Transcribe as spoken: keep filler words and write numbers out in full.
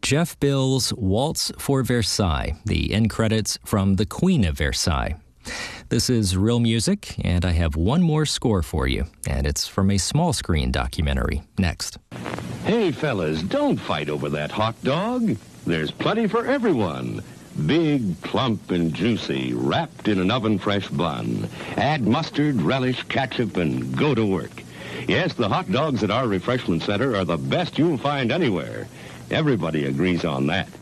Jeff Bill's Waltz for Versailles, the end credits from The Queen of Versailles. This is Real Music, and I have one more score for you, and it's from a small screen documentary. Next. Hey, fellas, don't fight over that hot dog. There's plenty for everyone. Big, plump, and juicy, wrapped in an oven-fresh bun. Add mustard, relish, ketchup, and go to work. Yes, the hot dogs at our refreshment center are the best you'll find anywhere. Everybody agrees on that.